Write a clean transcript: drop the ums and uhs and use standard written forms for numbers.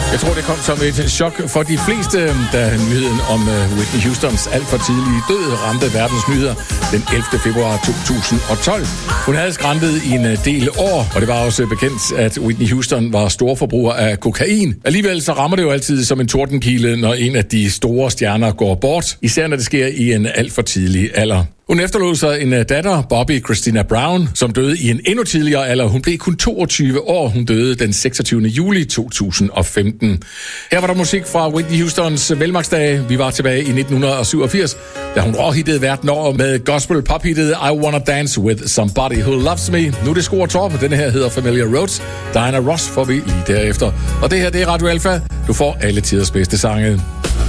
Jeg tror, det kom som et chok for de fleste, da nyheden om Whitney Houstons alt for tidlige død ramte verdens nyheder den 11. februar 2012. Hun havde skræntet i en del år, og det var også bekendt, at Whitney Houston var storforbruger af kokain. Alligevel så rammer det jo altid som en tordenkile, når en af de store stjerner går bort, især når det sker i en alt for tidlig alder. Hun efterlod sig en datter, Bobby Christina Brown, som døde i en endnu tidligere alder. Hun blev kun 22 år. Hun døde den 26. juli 2015. Her var der musik fra Whitney Houstons velmagtsdage. Vi var tilbage i 1987, da hun råhittede verden over med gospel-pop-hittet I Wanna Dance With Somebody Who Loves Me. Nu er det Sko og Torp. Denne her hedder Familiar Roads. Diana Ross får vi lige derefter. Og det her, det er Radio Alpha. Du får alle tiders bedste sange.